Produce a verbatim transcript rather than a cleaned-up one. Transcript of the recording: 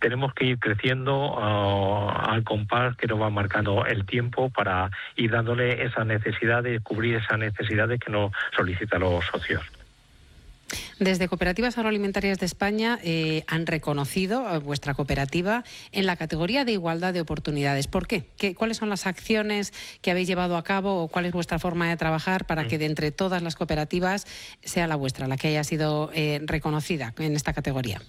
tenemos que ir creciendo uh, al compás que nos va marcando el tiempo para ir dándole esas necesidades, cubrir esas necesidades que nos solicitan los socios. Desde Cooperativas Agroalimentarias de España eh, han reconocido a vuestra cooperativa en la categoría de igualdad de oportunidades. ¿Por qué? ¿Qué? ¿Cuáles son las acciones que habéis llevado a cabo o cuál es vuestra forma de trabajar para que de entre todas las cooperativas sea la vuestra la que haya sido eh, reconocida en esta categoría?